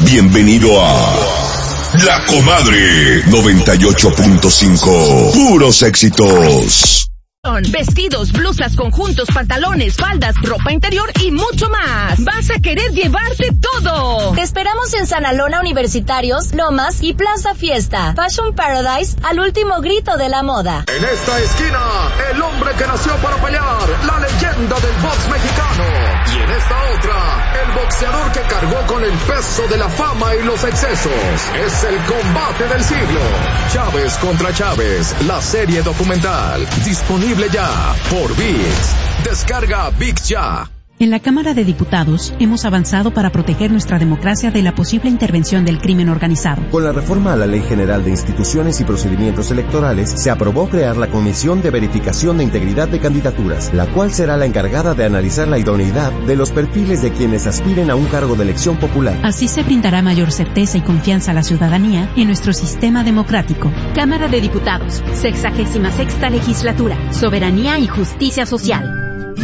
Bienvenido a La Comadre 98.5. Puros éxitos. Vestidos, blusas, conjuntos, pantalones, faldas, ropa interior y mucho más. Vas a querer llevarte todo. Te esperamos en Sanalona Universitarios, Lomas y Plaza Fiesta. Fashion Paradise, al último grito de la moda. En esta esquina, el hombre que nació para pelear, la leyenda del box mexicano. Y en esta otra, el boxeador que cargó con el peso de la fama y los excesos. Es el combate del siglo. Chávez contra Chávez, la serie documental. Disponible ya por ViX. Descarga ViX ya. En la Cámara de Diputados hemos avanzado para proteger nuestra democracia de la posible intervención del crimen organizado. Con la reforma a la Ley General de Instituciones y Procedimientos Electorales, se aprobó crear la Comisión de Verificación de Integridad de Candidaturas, la cual será la encargada de analizar la idoneidad de los perfiles de quienes aspiren a un cargo de elección popular. Así se brindará mayor certeza y confianza a la ciudadanía en nuestro sistema democrático. Cámara de Diputados, 66ª Legislatura, Soberanía y Justicia Social.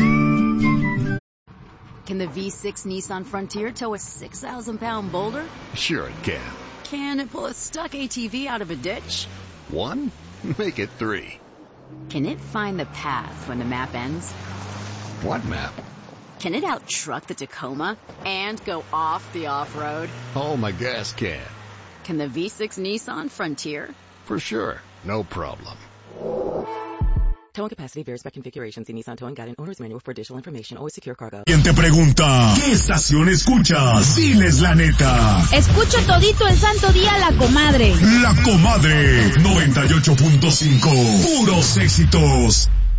Can the V6 Nissan Frontier tow a 6,000-pound boulder? Sure it can. Can it pull a stuck ATV out of a ditch? 1? Make it 3. Can it find the path when the map ends? What map? Can it out-truck the Tacoma and go off the off-road? Oh, my gas can. Can the V6 Nissan Frontier? For sure. No problem. Towing capacity varies by configuration. See Nissan Towing Guide and Owner's Manual for additional information. Always secure cargo. ¿Quién te pregunta qué estación escuchas? Diles la neta. Escucho todito el santo día La Comadre. La Comadre 98.5. Puros éxitos.